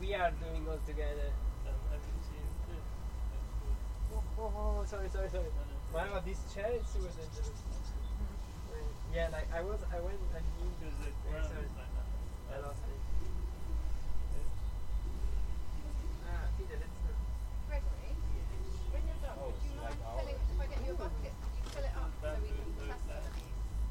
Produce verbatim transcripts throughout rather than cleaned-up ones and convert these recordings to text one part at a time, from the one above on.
we are doing all together. Um, have you seen this? Oh, oh, oh, sorry, sorry, sorry. No, no. Man, but this chair is super dangerous. Yeah, like I was, I went and you. Because the Yeah, ground sorry. is like that. I lost it. It's- Ah, Peter, let's go. Gregory, when you're done, Oh, would you it's mind like filling, if I get you a bucket, you fill it up so we can Bamboo, test those it?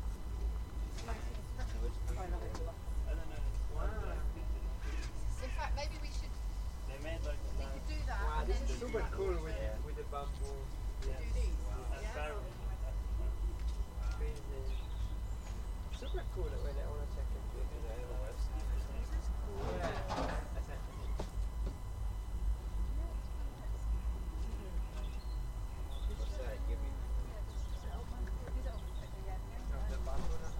I don't know. Wow. In fact, maybe we should, They made like we could do that Wow, and this then is super like, cool with Yeah. with the bamboo. do these. and Yeah. barrels. Crazy. Super cool the way they want to check it. Do they have a website? Yeah. That's it. What's that? Give me. Of the bamboo. no?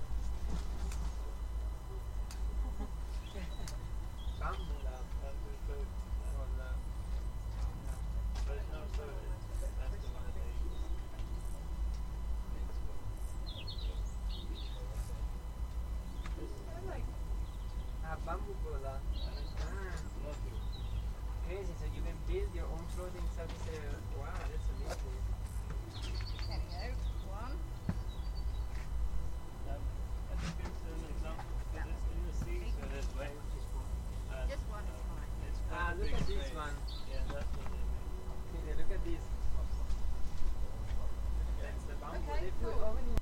Bamboo lab. Bamboo food. Or lab. But it's not food, it's that's the one that they use. Ah, bamboo cola. Ah, Not good. crazy. So you can build your own clothing service. uh, Wow, that's amazing. There we go, one. Um, I think it's an example because it's in the sea, so there's waves. And, Just one is um, fine. It's quite Ah, a look big at this space. one. Yeah, that's what they made. Peter, look at this. That's the bamboo. Okay, They put cool. how many